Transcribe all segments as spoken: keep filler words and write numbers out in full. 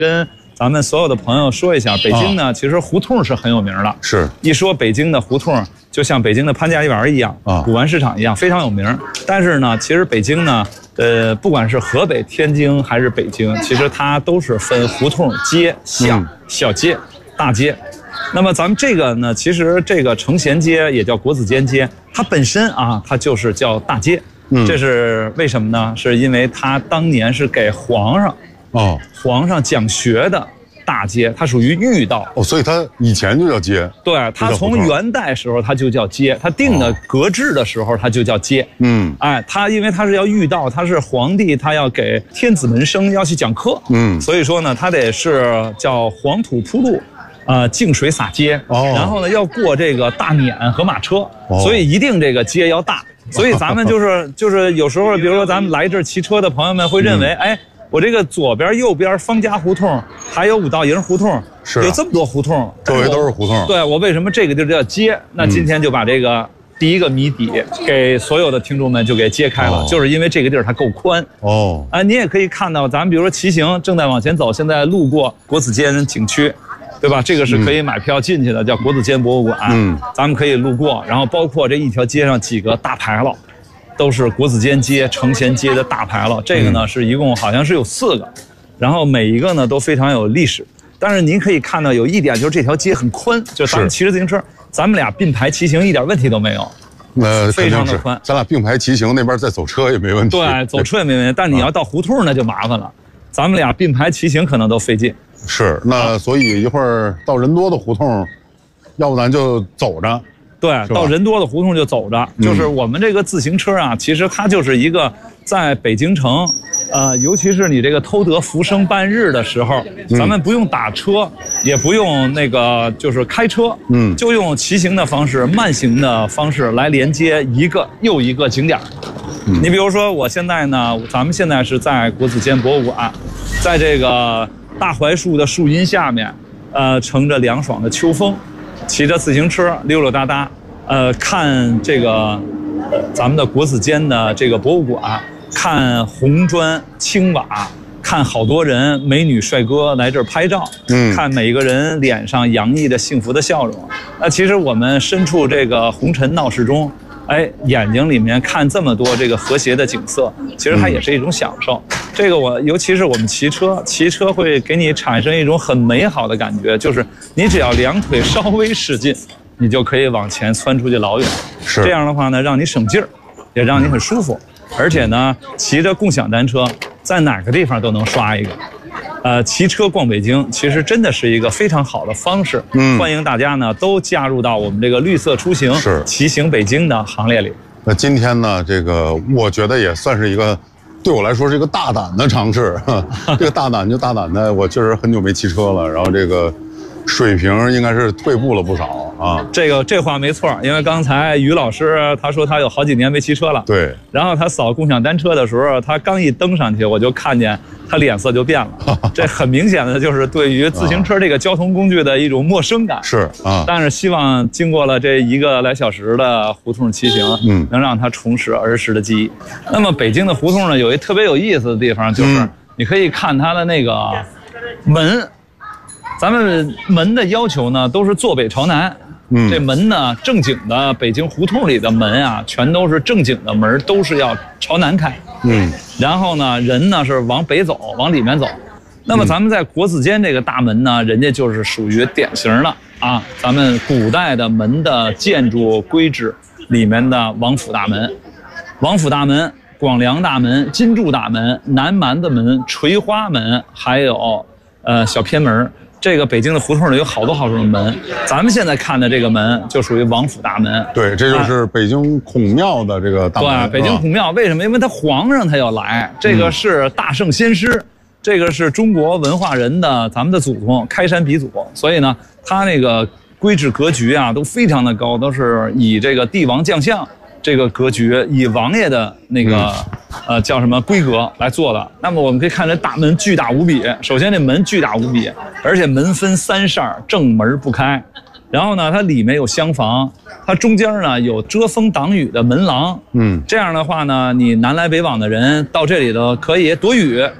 跟咱们所有的朋友说一下，北京呢，其实胡同是很有名的。 是， 一说北京的胡同，就像北京的潘家园一样，啊，古玩市场一样，非常有名。但是呢，其实北京呢，呃，不管是河北、天津还是北京，其实它都是分胡同、街、巷、小街、大街。那么咱们这个呢，其实这个承贤街也叫国子监街，它本身啊，它就是叫大街。嗯，这是为什么呢？是因为它当年是给皇上。哦，皇上讲学的大街，它属于御道哦，所以它以前就叫街。 对，它从元代时候它就叫街，它定的格制的时候它就叫街。嗯，哎，它因为它是要御道，它是皇帝，他要给天子门生要去讲课。嗯，所以说呢，它得是叫黄土铺路，呃，净水洒街。哦，然后呢要过这个大碾和马车，哦，所以一定这个街要大。所以咱们就是就是有时候，比如说咱们来这儿骑车的朋友们会认为，哎。我这个左边、右边方家胡同，还有五道营胡同，是有这么多胡同， 周围都是胡同。 对，我为什么这个就叫街？那今天就把这个第一个谜底给所有的听众们就给揭开了，哦，就是因为这个地儿它够宽。哦，啊，你也可以看到，咱们比如说骑行正在往前走，现在路过国子监景区，对吧？这个是可以买票进去的，叫国子监博物馆。嗯，咱们可以路过，然后包括这一条街上几个大牌楼。都是国子监街、承贤街的大牌了，这个呢是一共好像是有四个，然后每一个呢都非常有历史。但是您可以看到有一点，就是这条街很宽，就咱们骑着自行车，咱们俩并排骑行一点问题都没有， 呃， 非常的宽。 咱俩并排骑行，那边再走车也没问题。 对，走车也没问题，但你要到胡同那就麻烦了，咱们俩并排骑行可能都费劲。 是，那所以一会儿到人多的胡同，要不咱就走着。 对，到人多的胡同就走着，就是我们这个自行车啊，其实它就是一个在北京城，呃，尤其是你这个偷得浮生半日的时候，咱们不用打车，也不用那个就是开车，嗯，就用骑行的方式、慢行的方式来连接一个又一个景点。你比如说，我现在呢，咱们现在是在国子监博物馆，在这个大槐树的树荫下面，呃，乘着凉爽的秋风。骑着自行车溜溜达达，呃，看这个，呃，咱们的国子监的这个博物馆，看红砖青瓦，看好多人美女帅哥来这儿拍照，嗯，看每个人脸上洋溢着幸福的笑容。那其实我们身处这个红尘闹市中，哎，眼睛里面看这么多这个和谐的景色，其实它也是一种享受。嗯，这个我，尤其是我们骑车，骑车会给你产生一种很美好的感觉，就是你只要两腿稍微使劲，你就可以往前窜出去老远。是这样的话呢，让你省劲儿，也让你很舒服。而且呢，骑着共享单车，在哪个地方都能刷一个。呃，骑车逛北京，其实真的是一个非常好的方式。嗯，欢迎大家呢都加入到我们这个绿色出行、是骑行北京的行列里。 那今天呢，这个我觉得也算是一个。对我来说是一个大胆的尝试，这个大胆就大胆的，我确实很久没骑车了，然后这个水平应该是退步了不少啊。 这个这话没错，因为刚才于老师他说他有好几年没骑车了， 对。 然后他扫共享单车的时候，他刚一登上去，我就看见他脸色就变了，这很明显的就是对于自行车这个交通工具的一种陌生感。 是啊， 但是希望经过了这一个来小时的胡同骑行，嗯，能让他重拾儿时的记忆。那么北京的胡同呢，有一特别有意思的地方，就是你可以看它的那个门。咱们门的要求呢，都是坐北朝南。嗯，这门呢，正经的北京胡同里的门啊，全都是正经的门，都是要朝南开。嗯，然后呢，人呢是往北走，往里面走。那么咱们在国子监这个大门呢，人家就是属于典型的啊，咱们古代的门的建筑规制里面的王府大门、王府大门、广梁大门、金柱大门、南蛮子门、垂花门，还有呃小偏门。这个北京的胡同里有好多好多的门，咱们现在看的这个门就属于王府大门。 对，这就是北京孔庙的这个大门。 对，北京孔庙为什么？因为他皇上他要来，这个是大圣先师，这个是中国文化人的咱们的祖宗，开山鼻祖，所以呢，他那个规制格局啊都非常的高，都是以这个帝王将相这个格局，以王爷的那个、嗯、呃叫什么规格来做的。那么我们可以看这大门巨大无比，首先这门巨大无比，而且门分三扇，正门不开。然后呢，它里面有厢房，它中间呢有遮风挡雨的门廊。嗯，这样的话呢，你南来北往的人到这里头可以躲雨，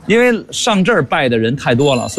因为上这儿拜的人太多了。